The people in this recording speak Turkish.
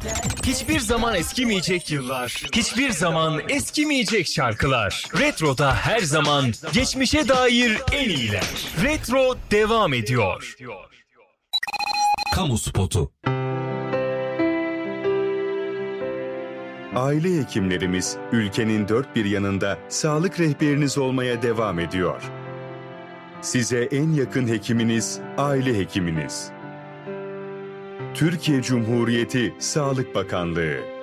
Hiçbir zaman eskimeyecek yıllar, hiçbir zaman eskimeyecek şarkılar. Retro'da her zaman geçmişe dair en iyiler. Retro devam ediyor. Kamu spotu. Aile hekimlerimiz ülkenin dört bir yanında sağlık rehberiniz olmaya devam ediyor. Size en yakın hekiminiz, aile hekiminiz. Türkiye Cumhuriyeti Sağlık Bakanlığı.